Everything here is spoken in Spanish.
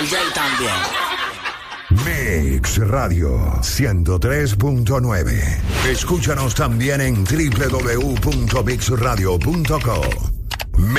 DJ también. Mix Radio 103.9. Escúchanos también en www.mixradio.co.